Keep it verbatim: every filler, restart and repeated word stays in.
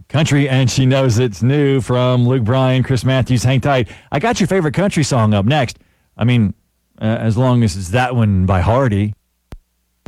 Country, and she knows it's new from Luke Bryan, Chris Matthews. Hang tight. I got your favorite country song up next. I mean, uh, as long as it's that one by Hardy.